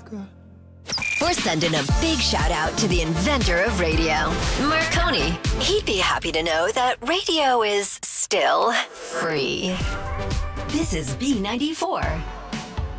We're sending a big shout out to the inventor of radio, Marconi. He'd be happy to know that radio is still free. This is B94.